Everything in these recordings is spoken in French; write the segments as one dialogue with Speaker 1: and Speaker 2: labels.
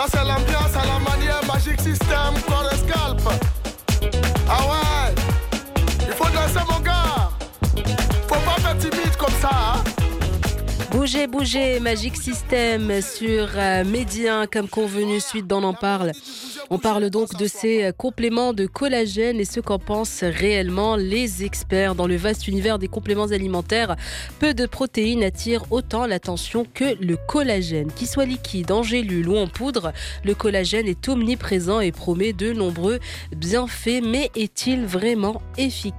Speaker 1: Ça c'est l'ambiance à la manière Magic System, corps et scalp. Ah ouais, il faut danser mon gars. Faut pas faire timide comme ça, hein.
Speaker 2: Bougez, bougez, Magic System sur Média, comme convenu, suite d'On en parle. On parle donc de ces compléments de collagène et ce qu'en pensent réellement les experts. Dans le vaste univers des compléments alimentaires, peu de protéines attirent autant l'attention que le collagène. Qu'il soit liquide, en gélule ou en poudre, le collagène est omniprésent et promet de nombreux bienfaits. Mais est-il vraiment efficace ?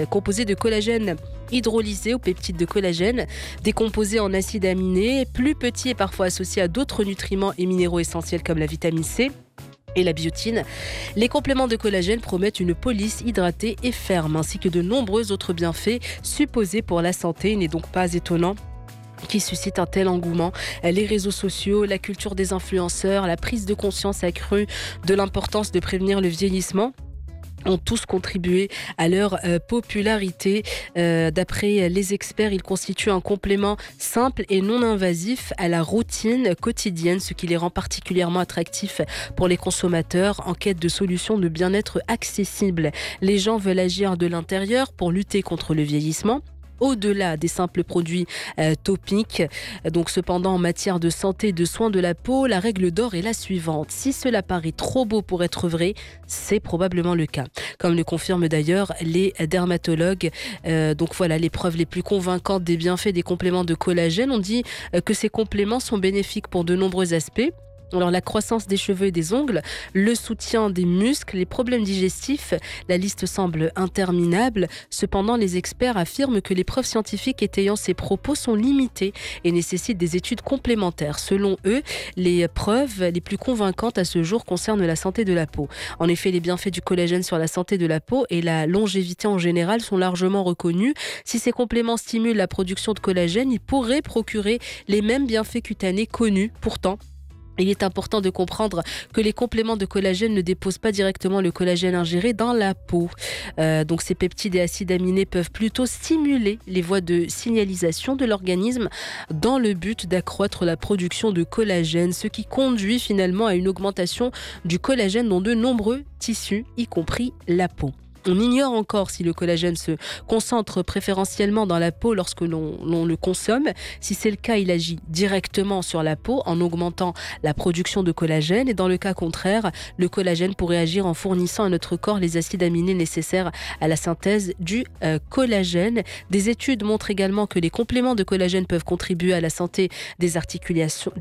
Speaker 2: Composé de collagène hydrolysé aux peptides de collagène, décomposé en acides aminés, plus petits et parfois associés à d'autres nutriments et minéraux essentiels comme la vitamine C et la biotine. Les compléments de collagène promettent une police hydratée et ferme, ainsi que de nombreux autres bienfaits supposés pour la santé. Il n'est donc pas étonnant qui suscite un tel engouement. Les réseaux sociaux, la culture des influenceurs, la prise de conscience accrue de l'importance de prévenir le vieillissement ont tous contribué à leur popularité. D'après les experts, ils constituent un complément simple et non invasif à la routine quotidienne, ce qui les rend particulièrement attractifs pour les consommateurs en quête de solutions de bien-être accessibles. Les gens veulent agir de l'intérieur pour lutter contre le vieillissement, au-delà des simples produits topiques. Donc, cependant, en matière de santé et de soins de la peau, la règle d'or est la suivante. Si cela paraît trop beau pour être vrai, c'est probablement le cas. Comme le confirment d'ailleurs les dermatologues. Donc voilà, les preuves les plus convaincantes des bienfaits des compléments de collagène. On dit que ces compléments sont bénéfiques pour de nombreux aspects. Alors, la croissance des cheveux et des ongles, le soutien des muscles, les problèmes digestifs, la liste semble interminable. Cependant, les experts affirment que les preuves scientifiques étayant ces propos sont limitées et nécessitent des études complémentaires. Selon eux, les preuves les plus convaincantes à ce jour concernent la santé de la peau. En effet, les bienfaits du collagène sur la santé de la peau et la longévité en général sont largement reconnus. Si ces compléments stimulent la production de collagène, ils pourraient procurer les mêmes bienfaits cutanés connus. Pourtant, il est important de comprendre que les compléments de collagène ne déposent pas directement le collagène ingéré dans la peau. Donc ces peptides et acides aminés peuvent plutôt stimuler les voies de signalisation de l'organisme dans le but d'accroître la production de collagène, ce qui conduit finalement à une augmentation du collagène dans de nombreux tissus, y compris la peau. On ignore encore si le collagène se concentre préférentiellement dans la peau lorsque l'on le consomme. Si c'est le cas, il agit directement sur la peau en augmentant la production de collagène. Et dans le cas contraire, le collagène pourrait agir en fournissant à notre corps les acides aminés nécessaires à la synthèse du collagène. Des études montrent également que les compléments de collagène peuvent contribuer à la santé des articulations.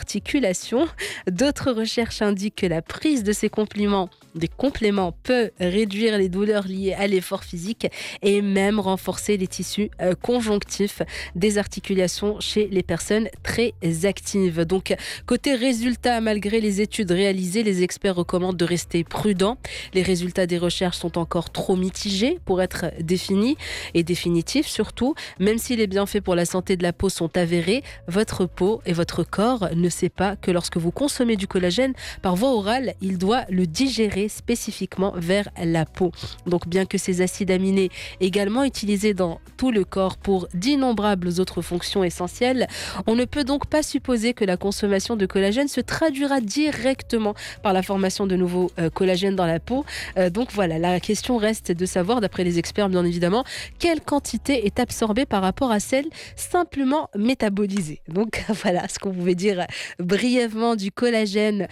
Speaker 2: D'autres recherches indiquent que la prise de ces compléments peut réduire les douleurs liées à l'effort physique et même renforcer les tissus conjonctifs des articulations chez les personnes très actives. Donc, côté résultats, malgré les études réalisées, les experts recommandent de rester prudents. Les résultats des recherches sont encore trop mitigés pour être définis et définitifs surtout. Même si les bienfaits pour la santé de la peau sont avérés, votre peau et votre corps ne sait pas que lorsque vous consommez du collagène par voie orale, il doit le digérer spécifiquement vers la peau. Donc, bien que ces acides aminés également utilisés dans tout le corps pour d'innombrables autres fonctions essentielles, on ne peut donc pas supposer que la consommation de collagène se traduira directement par la formation de nouveaux collagènes dans la peau. Donc voilà, la question reste de savoir, d'après les experts bien évidemment, quelle quantité est absorbée par rapport à celle simplement métabolisée. Donc voilà ce qu'on pouvait dire brièvement du collagène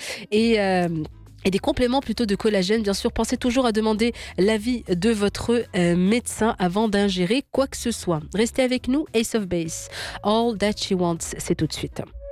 Speaker 2: et des compléments plutôt de collagène. Bien sûr, pensez toujours à demander l'avis de votre médecin avant d'ingérer quoi que ce soit. Restez avec nous, Ace of Base. All That She Wants, c'est tout de suite.